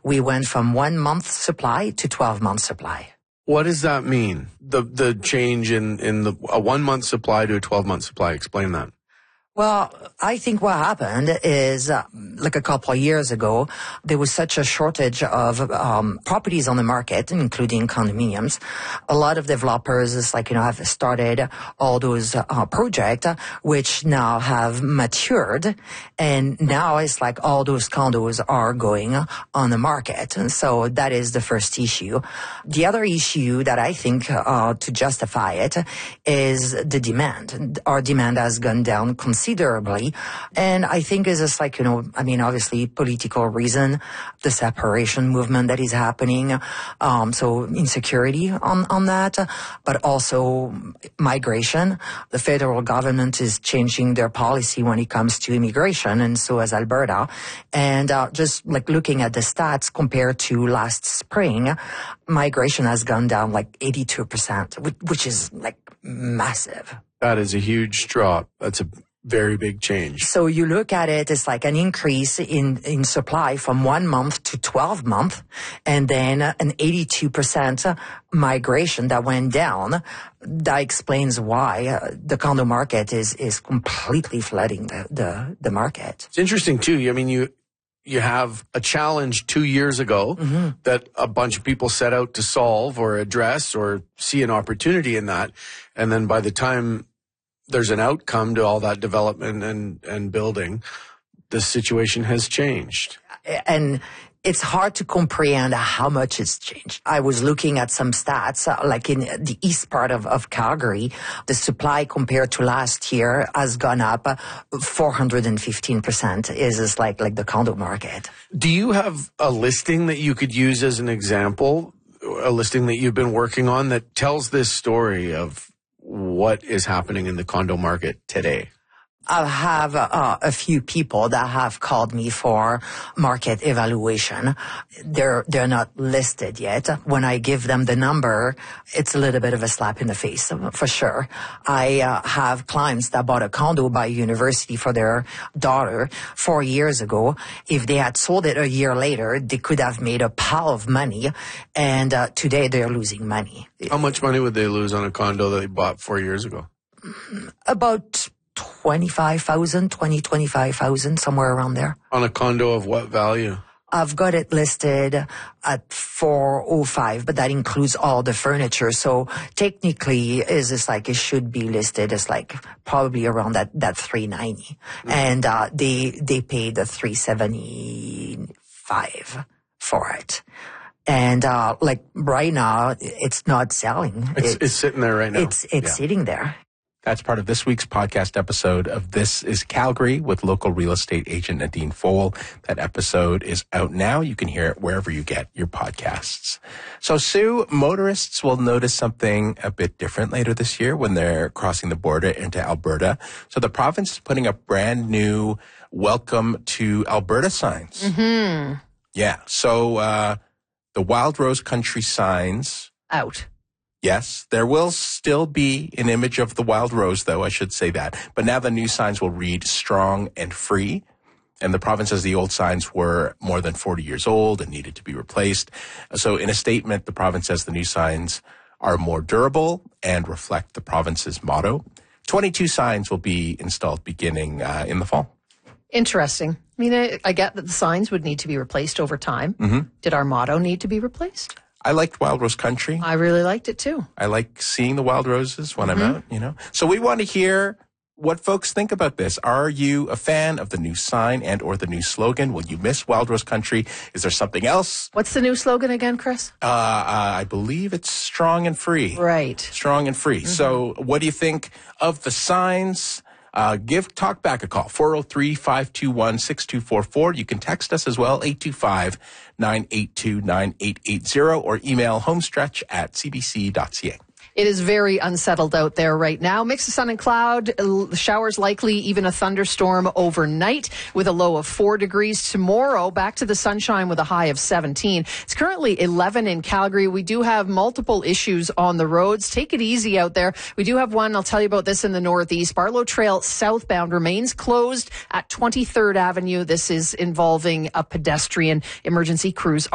We went from 1 month supply to 12 month supply. What does that mean? The change in a 1 month supply to a 12 month supply. Explain that. Well, I think what happened is, like a couple of years ago, there was such a shortage of properties on the market, including condominiums. A lot of developers have started all those projects, which now have matured, and now it's like all those condos are going on the market. And so that is the first issue. The other issue that I think to justify it is the demand. Our demand has gone down considerably. And I think it's just obviously political reason, the separation movement that is happening. So insecurity on that, but also migration. The federal government is changing their policy when it comes to immigration, and so has Alberta. And just looking at the stats compared to last spring, migration has gone down 82%, which is massive. That is a huge drop. That's a very big change. So you look at it, it's like an increase in supply from 1 month to 12 months, and then an 82% migration that went down. That explains why the condo market is completely flooding the market. It's interesting too. I mean, you have a challenge 2 years ago that a bunch of people set out to solve or address or see an opportunity in that. And then by the time there's an outcome to all that development and building, the situation has changed. And it's hard to comprehend how much it's changed. I was looking at some stats, in the east part of Calgary, the supply compared to last year has gone up 415%. Is like the condo market. Do you have a listing that you could use as an example, a listing that you've been working on that tells this story of what is happening in the condo market today? I have a few people that have called me for market evaluation. They're not listed yet. When I give them the number, it's a little bit of a slap in the face, for sure. I have clients that bought a condo by university for their daughter 4 years ago. If they had sold it a year later, they could have made a pile of money, and today they're losing money. How much money would they lose on a condo that they bought 4 years ago? About 25,000, somewhere around there. On a condo of what value? I've got it listed at 405, but that includes all the furniture. So technically, it should be listed as probably around that 390, and they paid the 375 for it. And right now, it's not selling. It's sitting there right now. It's sitting there. That's part of this week's podcast episode of This is Calgary with local real estate agent Nadine Fohl. That episode is out now. You can hear it wherever you get your podcasts. So, Sue, motorists will notice something a bit different later this year when they're crossing the border into Alberta. So the province is putting up brand new Welcome to Alberta signs. Mm-hmm. Yeah. So the Wild Rose Country signs. Out. Yes, there will still be an image of the wild rose, though, I should say that. But now the new signs will read strong and free. And the province says the old signs were more than 40 years old and needed to be replaced. So in a statement, the province says the new signs are more durable and reflect the province's motto. 22 signs will be installed beginning in the fall. Interesting. I mean, I get that the signs would need to be replaced over time. Mm-hmm. Did our motto need to be replaced? I liked Wild Rose Country. I really liked it too. I like seeing the wild roses when I'm out, So we want to hear what folks think about this. Are you a fan of the new sign and or the new slogan? Will you miss Wild Rose Country? Is there something else? What's the new slogan again, Chris? I believe it's strong and free. Right. Strong and free. Mm-hmm. So what do you think of the signs? Give Talkback a call, 403-521-6244. You can text us as well, 825-982-9880, or email homestretch@cbc.ca. It is very unsettled out there right now. Mix of sun and cloud, showers likely, even a thunderstorm overnight with a low of 4 degrees. Tomorrow, back to the sunshine with a high of 17. It's currently 11 in Calgary. We do have multiple issues on the roads. Take it easy out there. We do have one. I'll tell you about this in the northeast. Barlow Trail southbound remains closed at 23rd Avenue. This is involving a pedestrian. Emergency crews